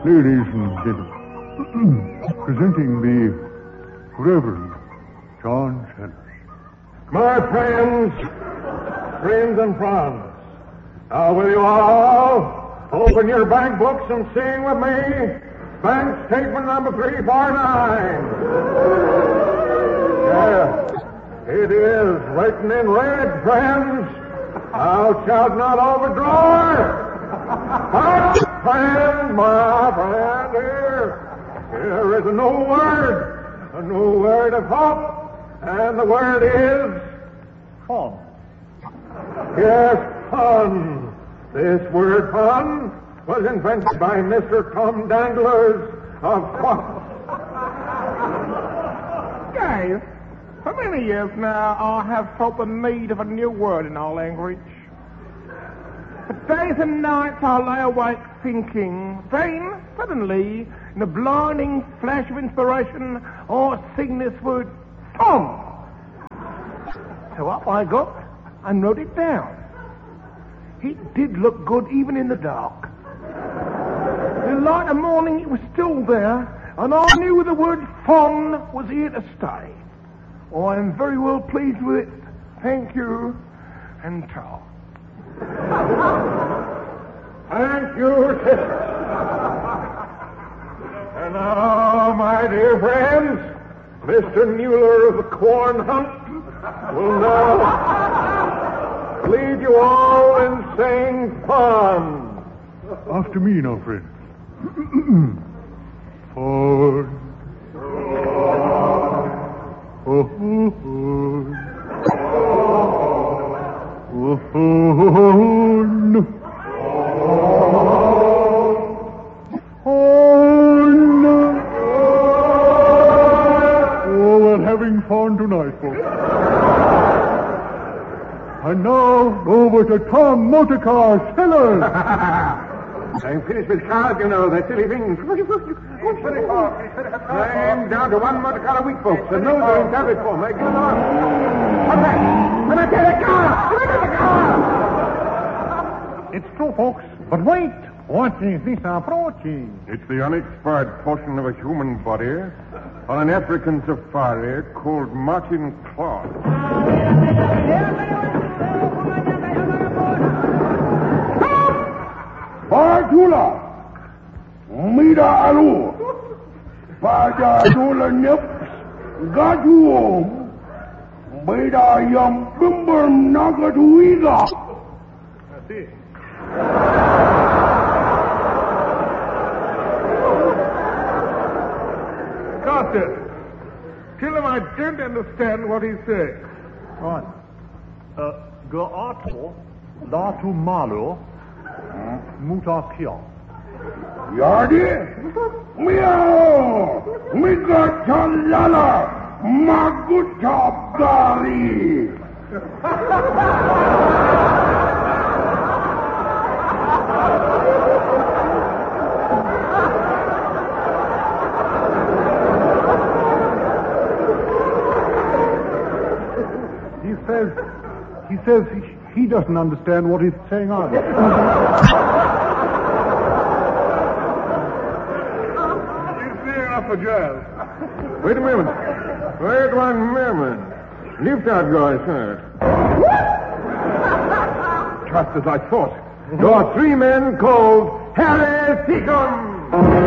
Ladies and gentlemen, presenting the Reverend John Sanders. My friends and friends, now will you all open your bank books and sing with me bank statement number 349. Yes, it is written in red, friends. Thou shalt not overdraw. My friend, here is a new word of hope, and the word is Fun. yes, fun. This word fun was invented by Mr. Tom Danglers of Fox. Guys, for many years now I have felt the need of a new word in our language. For days and nights I lay awake thinking. Then, suddenly, in a blinding flash of inspiration, I sing this word, fun. So up I got and wrote it down. It did look good even in the dark. In the light of morning it was still there, and I knew the word fun was here to stay. I am very well pleased with it. Thank you, and ta. Thank you, sister. And now, my dear friends, Mr. Mueller of the Corn Hunt will now lead you all in saying fun. After me now, friends. Fun. Oh, we're having fun tonight, folks. And now, over to Tom Motorcar Sellers. I'm finished with cars, you know. They're silly things. I'm down to one motor car a week, folks. And those are in traffic for me. Get along. What's that? Let me get a car! Let me get a car! It's true, folks. But wait. What is this approaching? It's the unexpired portion of a human body on an African safari called Martin Claus. Bajula, Mida Alu, Bajula Nips, Gaju, Bida Yam Bimber Nagatuiga. That's it. Carter, tell him I don't understand what he's saying. Right. Gaato, Latu Malo, Mutakia. Yardi, Meow, Migata Lala, Maguta Bali. He says he doesn't understand what he's saying either. He's saying up for jazz. Wait a moment. Wait 1 moment. Lift out, guys, sir. Just as I thought. There are 3 men called Harry Seacombe.